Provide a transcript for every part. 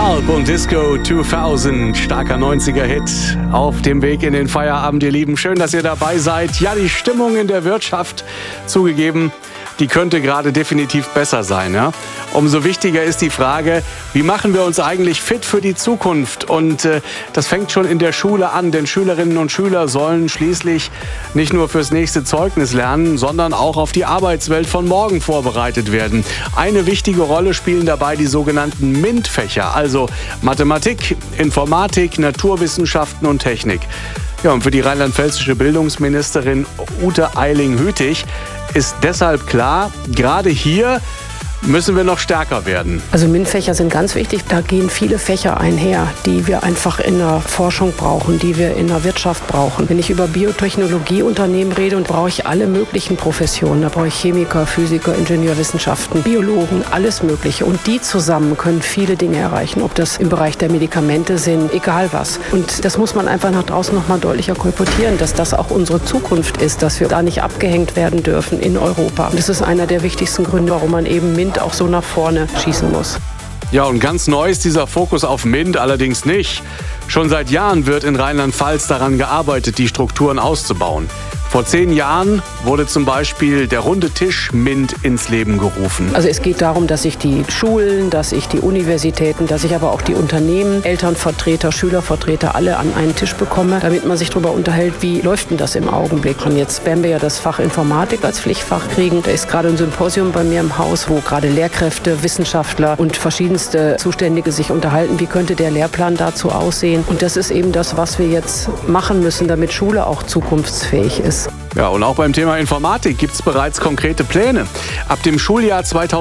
Pulp und Disco 2000, starker 90er-Hit auf dem Weg in den Feierabend, ihr Lieben. Schön, dass ihr dabei seid. Ja, die Stimmung in der Wirtschaft, zugegeben, die könnte gerade definitiv besser sein. Ja? Umso wichtiger ist die Frage, wie machen wir uns eigentlich fit für die Zukunft? Und das fängt schon in der Schule an, denn Schülerinnen und Schüler sollen schließlich nicht nur fürs nächste Zeugnis lernen, sondern auch auf die Arbeitswelt von morgen vorbereitet werden. Eine wichtige Rolle spielen dabei die sogenannten MINT-Fächer, also Mathematik, Informatik, Naturwissenschaften und Technik. Ja, und für die rheinland-pfälzische Bildungsministerin Ute Eiling-Hütig ist deshalb klar, gerade hier müssen wir noch stärker werden. Also MINT-Fächer sind ganz wichtig. Da gehen viele Fächer einher, die wir einfach in der Forschung brauchen, die wir in der Wirtschaft brauchen. Wenn ich über Biotechnologieunternehmen rede, und brauche ich alle möglichen Professionen. Da brauche ich Chemiker, Physiker, Ingenieurwissenschaften, Biologen, alles Mögliche. Und die zusammen können viele Dinge erreichen, ob das im Bereich der Medikamente sind, egal was. Und das muss man einfach nach draußen noch mal deutlicher kolportieren, dass das auch unsere Zukunft ist, dass wir da nicht abgehängt werden dürfen in Europa. Und das ist einer der wichtigsten Gründe, warum man eben MINT auch so nach vorne schießen muss. Ja, und ganz neu ist dieser Fokus auf MINT allerdings nicht. Schon seit Jahren wird in Rheinland-Pfalz daran gearbeitet, die Strukturen auszubauen. Vor 10 Jahren wurde zum Beispiel der runde Tisch MINT ins Leben gerufen. Also es geht darum, dass ich die Schulen, dass ich die Universitäten, dass ich aber auch die Unternehmen, Elternvertreter, Schülervertreter alle an einen Tisch bekomme, damit man sich darüber unterhält, wie läuft denn das im Augenblick. Und jetzt werden wir ja das Fach Informatik als Pflichtfach kriegen. Da ist gerade ein Symposium bei mir im Haus, wo gerade Lehrkräfte, Wissenschaftler und verschiedenste Zuständige sich unterhalten, wie könnte der Lehrplan dazu aussehen. Und das ist eben das, was wir jetzt machen müssen, damit Schule auch zukunftsfähig ist. Ja, und auch beim Thema Informatik gibt es bereits konkrete Pläne. Ab dem Schuljahr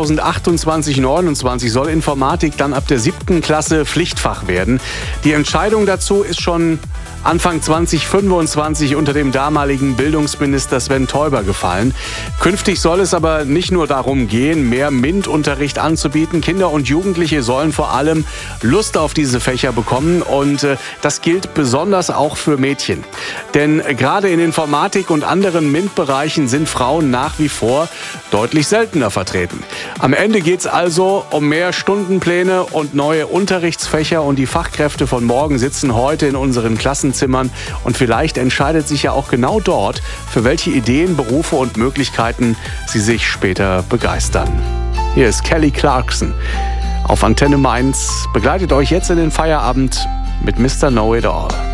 2028/29 soll Informatik dann ab der 7. Klasse Pflichtfach werden. Die Entscheidung dazu ist schon Anfang 2025 unter dem damaligen Bildungsminister Sven Teuber gefallen. Künftig soll es aber nicht nur darum gehen, mehr MINT-Unterricht anzubieten. Kinder und Jugendliche sollen vor allem Lust auf diese Fächer bekommen und das gilt besonders auch für Mädchen. Denn gerade in Informatik und anderen MINT-Bereichen sind Frauen nach wie vor deutlich seltener vertreten. Am Ende geht es also um mehr Stundenpläne und neue Unterrichtsfächer und die Fachkräfte von morgen sitzen heute in unseren Klassenzimmern und vielleicht entscheidet sich ja auch genau dort, für welche Ideen, Berufe und Möglichkeiten sie sich später begeistern. Hier ist Kelly Clarkson auf Antenne Mainz. Begleitet euch jetzt in den Feierabend mit Mr. Know It All.